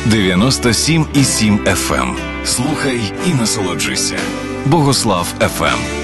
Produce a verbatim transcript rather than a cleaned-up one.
дев'яносто сім і сім еф ем. Слухай і насолоджуйся. Богослав еф ем.